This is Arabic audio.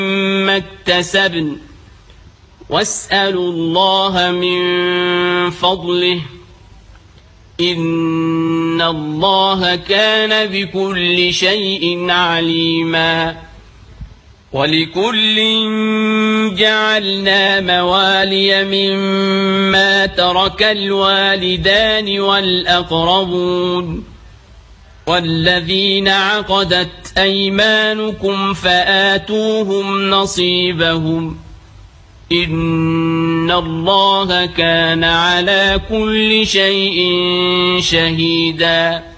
ما اكتسبن واسألوا الله من فضله إن الله كان بكل شيء عليما ولكل جعلنا موالي مما ترك الوالدان والأقربون والذين عقدت أيمانكم فآتوهم نصيبهم إن الله كان على كل شيء شهيدا